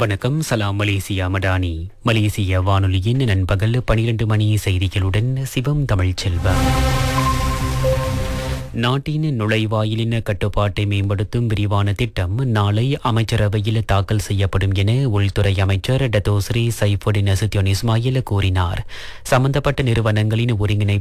வணக்கம். சலாம் மலேசியா மடானி. மலேசிய வானொலியின் நண்பகல் 12 மணி செய்திகளுடன் சிவம் தமிழ் செல்வம். நாட்டின் நுழைவாயிலின் கட்டுப்பாட்டை மேம்படுத்தும் விரிவான திட்டம் நாளை அமைச்சரவையில் தாக்கல் செய்யப்படும் என உள்துறை அமைச்சர் டத்தோஸ்ரீ சைஃபுடின் நசுத்யோன் இஸ்மாயில் கூறினார். சம்பந்தப்பட்ட நிறுவனங்களின் ஒருங்கிணைப்பு